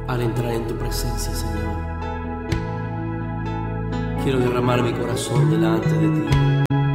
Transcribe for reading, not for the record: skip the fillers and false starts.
al entrar en tu presencia, Señor. Quiero derramar mi corazón delante de ti.